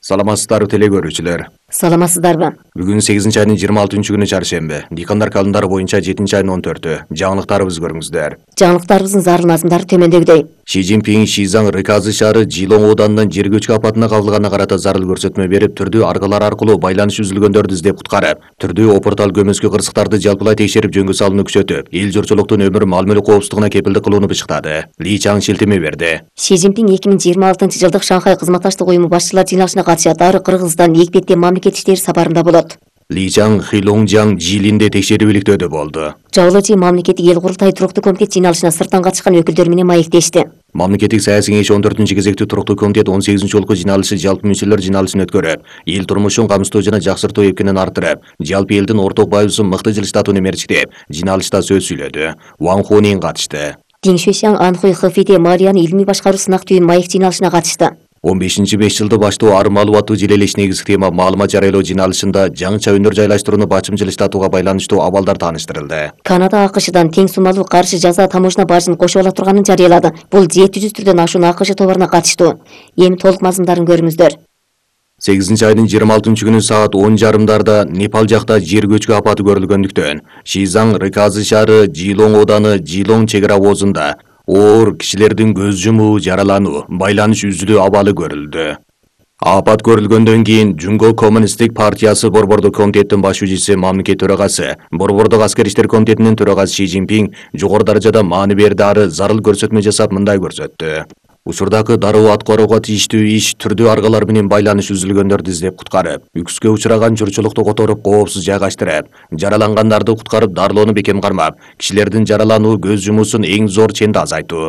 Саламатсыздарбы теле көрүүчүлөр. Саламатсыздарбы? Бүгүн 8-айдын 26-күнү чаршемби. Дикандар календары боюнча 7-айдын 14-ү. Жаңылыктарыбызды көрүңүздөр. Жаңылыктарыбыздын зарыл азымдары төмөндөгүдөй. Ши Цзиньпин Шизан Рыказы шаары Жилон ооданынан жер көчкү апатына кабылганына карата зарыл көрсөтмө берип, түрдүү аргалар аркылуу байланыш үзүлгөндөрдү издеп куткарып, түрдүү опортал көмөскө кырсыктарды жалпылай текшерип жөнгө салууну күчөтүп, эл журтчулуктун өмүр мал-мүлк коопсуздугуна кепилдик кылууну бышыктады. Ли Чаң шилтеме берди. Ши Цзиньпин 2026-жылдык Шанхай кызматташтык уюму башчылар жыйналышына катышат. Ары Кыргызстан экпетте мамлекет иштери сапарында болот. Ли Чаң Хилоңжаң Жилинде текшерүү иликтөөдө болду. Жабылуучу мамлекеттик эл курултай туруктуу комитет жыйналышына сырттан катышкан өкүлдөр менен маектешти. Мамлекеттик саясий кеңеш 14-кезектүү туруктуу комитет 18-жолку жыйналышы жалпы мүчөлөр жыйналышын өткөрүп, эл турмушун камсыздоо жана жакшыртуу эпкенин арттырып, жалпы элдин орток байыбызын мыкты жылыштатууну мерчиктеп, жыйналышта сөз сүйлөдү. Ван Хунин катышты. Дин Шуйшаң Анхуй Хэфиде Марияны илмий башкаруу сынак түйүн маек жыйналышына катышты. 15-5 жылды баштоо ары маалыматтуу желелеш негизги тема маалымат жарыялоо жыйналышында жаңыча өнөр жайлаштырууну бачым жылыштатууга байланыштуу абалдар тааныштырылды. Канада АКШдан тең суммалуу каршы жаза таможня бажын кошуп ала турганын жарыялады. Бул 700 түрдөн ашуун АКШ товаруна катыштуу. Эми толук мазмундарын көрүңүздөр. 8-айдын 26-күнү саат 10:30 Непал жакта жер көчкү апаты көрүлгөндүктөн, Шизан Рыказы шаары Жилон ооданы Жилон чек ара обозунда оор кишилердин көз жумуу, жаралануу, байланыш үзүлүү абалы көрүлдү. Апат көрүлгөндөн кийин Жунго Коммунисттик партиясы Борбордук комитеттин башчысы мамлекет төрагасы, Борбордук аскер иштер комитетинин төрагасы Ши Цзиньпин жогору даражада маани берди, ары зарыл көрсөтмө жасап мындай көрсөттү. Учурдагы дароо аткарууга тийиштүү иш түрдүү аргалар менен байланыш үзүлгөндөрдү издеп куткарып, үкүскө учураган журтчулукту которуп, коопсуз жайгаштырып, жаралангандарды куткарып, дарылоону бекем кармап, кишилердин жаралануу, көз жумуусун эң зор ченде азайтуу.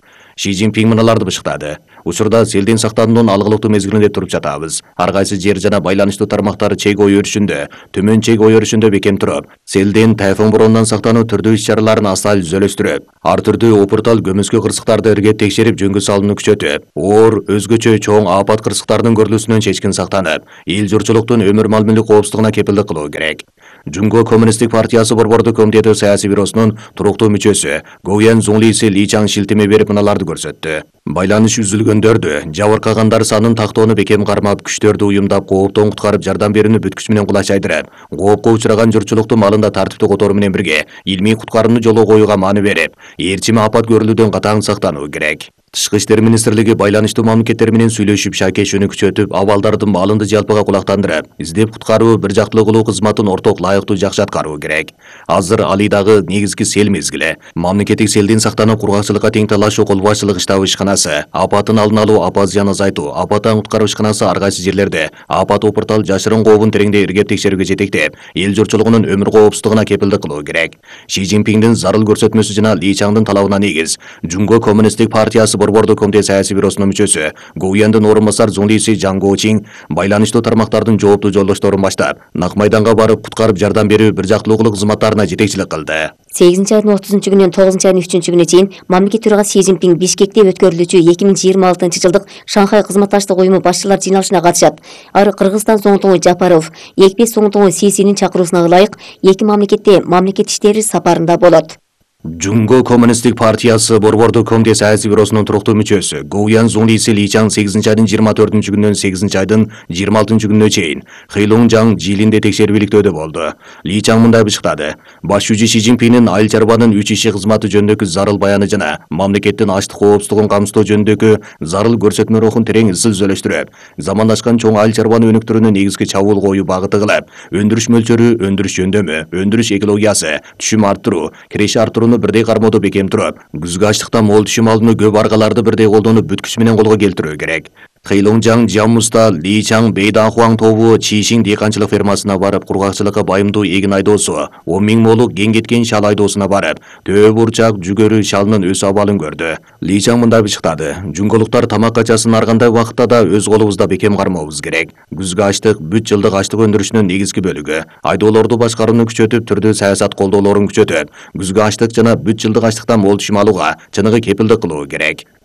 Ши Цзиньпин мыналарды бышыктады. Учурда селден сактануунун алгылыктуу мезгилинде туруп жатабыз. Ар кайсы жер жана байланыштуу тармактары чек ой өрүшүндө, төмөн чек ой өрүшүндө бекем туруп, селден, тайфун боронунан сактануу түрдүү иш-чараларын асал үзөлөштүрүп, ар түрдүү опуртал көмөскө кырсыктарды иргеп текшерип жөнгө салууну күчөтүп, оор, өзгөчө чоң апат кырсыктарынын көрүлүүсүнөн чечкин сактанып, эл журтчулуктун өмүр мал-мүлк коопсуздугуна кепилдик кылуу керек. Жунго Коммунисттик партиясы Борбордук комитети саясий бюросунун туруктуу мүчөсү Гоуян Зунлиси Ли Чаң шилтеме берип мыналарды көрсөттү. Байланыш үзүлгөндөрдү, жабыркагандар санын тактоону бекем кармап, күчтөрдү уюмдап, кооптон куткарып, жардам берүүнү бүткүч менен кулачайдырып, коопко учураган журтчулуктун малында тартиптүү которуу менен бирге илмий куткарууну жолго коюуга маани берип, ээрчими апат көрүлүүдөн катаң сактануу керек. Тышкы иштер министрлиги байланыштуу мамлекеттер менен сүйлөшүп, шакешүүнү күчөтүп, абалдардын маалында жалпыга кулактандырып, издеп куткаруу, бир жактылуу кылуу кызматын орток лайыктуу жакшы аткаруу керек. Азыр алидагы негизги сел мезгили. Мамлекеттик селден сактануу, кургакчылыкка тең талашуу кол башчылык штабы ишканасы, апатын алдын алуу, апат зыян азайтуу, апаттан куткаруу ишканасы ар кайсы жерлерде апат опуртал жашырын кообун тереңдей иргеп текшерүүгө жетектеп, эл журтчулугунун өмүр коопсуздугуна кепилдик кылуу керек. Ши Цзиньпиндин зарыл көрсөтмөсү жана Ли Чаңдын талабына негиз Жунго Коммунисттик партиясы Борбордук комитет саясий бюросунун мүчөсү Гоуяндын орун басар Зунлиси Жаң Гоучин байланыштуу тармактардын жооптуу жолдошторун баштап, нак майданга барып, куткарып жардам берүү, бир жактылуу кылуу кызматтарына жетекчилик кылды. 8-айдын 30-күнүнөн 9-айдын 3-күнүнө чейин мамлекет төрагасы Ши Цзиньпин Бишкекте өткөрүлүүчү 2026-жылдык Шанхай кызматташтык уюму башчылар жыйналышына катышат. Ары Кыргызстан соңутуңу Жапаров, Экпе соңутуңу Сисинин чакыруусуна ылайык эки мамлекетте мамлекет иштери сапарында болот. Жунго Коммунисттик партиясы Борбордук комитет саясий бюросунун туруктуу мүчөсү Гоуян Зунлиси Ли Чаң 8-айдын 24-күнүнөн 8-айдын 26-күнүнө чейин Хилоңжаң Жилинде текшерүү иликтөөдө болду. Ли Чаң мындай бышыктады. Башчы Ши Цзиньпиндин айыл чарбанын 3 иши кызматы жөнүндөгү зарыл баяны жана мамлекеттин ачлык коопсуздугун камсыздоо жөнүндөгү зарыл көрсөтмө рухун терең ысыл үзөлөштүрүп, замандашкан чоң айыл чарбаны өнүктүрүүнү негизги чабуул коюу багыты кылып, өндүрүш мөлчөрү, өндүрүш жөндөмү, өндүрүш экологиясы, түшүм арттыруу, киреше арттырууну бирдей кармоодо бекем туруп, күзгү ачлыктан мол түшүм алууну, көп аргаларды бирдей колдонуп, бүткүч менен колго келтирүү керек. Хилоңжаң Жаммуста Ли Чаң Бейданхуаң тобу Чишин дыйканчылык фермасына барып, кургакчылыкка байымдуу эгин айдоосу, 10 000 молук кен кеткен шал айдоосуна барып, төө бурчак, жүгөрү шалынын өс абалын көрдү. Ли Чаң мындай бышыктады. Жунголуктар тамак качасын аргандай убакытта да өз колубузда бекем кармообуз керек. Күзгү ачлык бүт жылдык ачлык өндүрүшүнүн негизги бөлүгү. Айдоолорду башкарууну күчөтүп, түрдүү саясат колдоолорун күчөтүп, күзгү ачлык жана бүт жылдык ачлыктан мол түшүм алууга чыныгы кепилдик кылуу керек.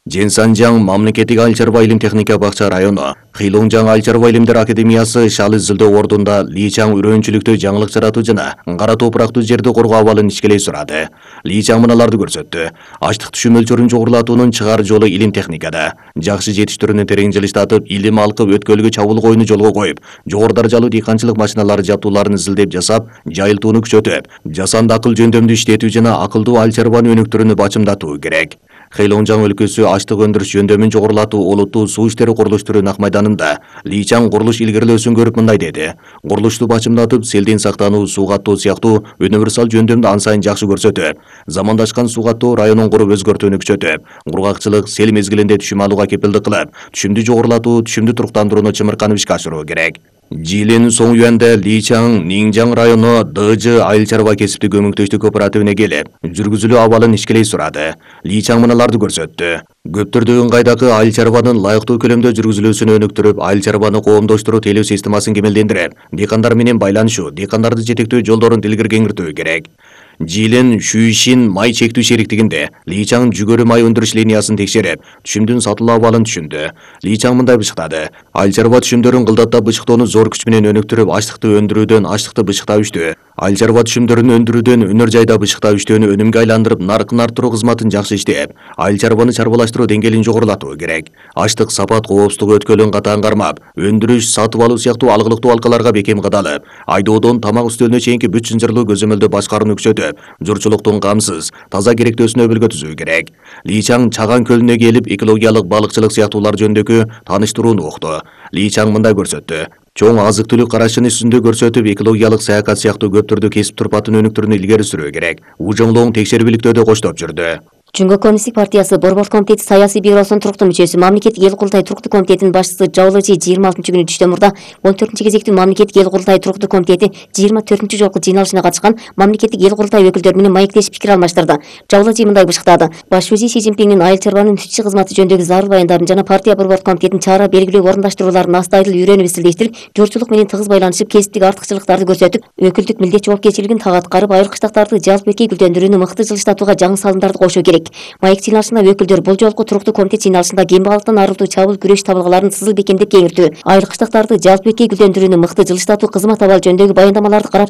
Женсанжаң мамлекеттик айыл чарба илим техника бакча району Хилоңжаң айыл чарба илимдер академиясы шал изилдөө ордунда Личаң үрөөнчүлүктө жаңылык жаратуу жана кара топурактуу жерди коргоо абалын ишкелей сурады. Личаң мыналарды көрсөттү. Ачлык түшүм мөлчөрүн жогорулатуунун чыгаар жолу илим техникада. Жакшы жетиштирүүнү терең жылыштатып, илим алкып өткөлгө чабуулук оюну жолго коюп, жогору даражалуу дыйканчылык машиналары жабдууларын изилдеп жасап, жайылтууну күчөтүп, жасанды акыл жөндөмдү иштетүү жана акылдуу айыл чарбаны өнүктүрүүнү бачымдатуу керек. Хейлоңжаң өлкөсү ачлык өндүрүш жөндөмүн жогорулатуу олуттуу суу иштери курулуштуруу ак майданында Личаң курулуш илгерилөөсүн көрүп мындай деди. Курулушту бачымдатып, селден сактануу, суу каттоо сыяктуу универсал жөндөмдү ан сайын жакшы көрсөтүп, замандашкан суу каттоо районун куруп өзгөртүүнү күчөтүп, кургакчылык, сел мезгилинде түшүм алууга кепилдик кылып, түшүмдү жогорулатуу, түшүмдү туруктандырууну чымырканып ишке ашыруу керек. Жилин соң үйәндә Личаң Ниңжаң району ДЖ айыл чарба кесиптик көмөктөштүк кооперативине келип, жүргүзүлүү абалын ишкелей сурады. Личаң мыналарды көрсөттү. Көптөрдөгүн кайдакы айыл чарбанын лайыктуу көлөмдө жүргүзүлүүсүн өнүктүрүп, айыл чарбаны коомдоштуруу тейлөө системасын кемелдендирип, дыйкандар менен байланышуу, дыйкандарды жетектөө жолдорун тилгер кеңиртүү керек. Жилин Шүйшин май чектүү шериктигинде Личаң жүгөрү май өндүрүш линиясын текшерип, түшүмдүн сатылуу абалын түшүндү. Личаң мындай бышыктады. Айыл чарба түшүмдөрүн кылдаттап бышыктоону зор күч менен өнүктүрүп, ачлыкты өндүрүүдөн ачлыкты бышыктап иштөө, айыл чарба түшүмдөрүн өндүрүүдөн өнөр жайда бышыктап иштөөнү өнүмгө айландырып, наркын арттыруу кызматын жакшы иштеп, айыл чарбаны чарбалаштыруу деңгээлин жогорулатуу керек. Ачлык, сапат, коопсуздук өткөлүн катаан кармап, өндүрүш, сатып алуу сыяктуу алгылыктуу алкаларга бекем кадалып, айдоодон тамак үстөлүнө чейинки бүт чынжырлуу көзөмөлдө башкарууну күчөтүп, журчулуктун камсыз, таза керектөөсүн өбөлгө түзүү керек. Личаң Чаган көлүнө келип, экологиялык балыкчылык сыяктуулар жөнүндөгү таныштырууну укту. Личаң мындай көрсөттү. Чоң азык түлүк карашын үстүндө көрсөтүп, экологиялык саякат сыяктуу көп түрдүү кесип турпатын өнүктүрүүнү илгери сүрүү керек. Ужоңлоң текшерүүлүктөрдө коштоп жүрдү. Жөнгө Коммунисттик партиясы Борбордук комитети саясий бюросунун туруктуу мүчөсү, мамлекеттик эл курултай туруктуу комитетинин башчысы Жавлажи 26-күнү түштөн мурда 14-кезектүү мамлекеттик эл курултай туруктуу комитети 24-жолку жыйналышына катышкан мамлекеттик эл курултай өкүлдөрү менен маектешип пикир алмаштырды. Жавлажи мындай бышыктады. Баш вазир Си Цзиньпиндин айыл чарбанын түтчү кызматы жөнүндөгү зарыл баяндарын жана партия Борбордук комитетинин чара белгилөө орундаштырууларын астайдыл үйрөнүп изилдештирип, журчулук менен тыгыз байланышып, кесиптик артыкчылыктарды көрсөтүп, өкүлдүк милдет жоопкерчилигин тага аткарып, айыл кыштактарды жалпы бетке гүлдөндүрүүнү мыкты жылыштатууга жаңы салымдарды кошуу керек. Маек жыйналышына өкүлдөр бул жолку туруктуу комитет жыйналышында кембагалыктан арылтуу чабуул күрөш табылгаларын сызыл бекемдеп кеңиртүү, айыл кыштактарды жалпы бетке гүлдөндүрүүнү мыкты жылыштатуу, кызмат абал жөнүндөгү баяндамаларды карап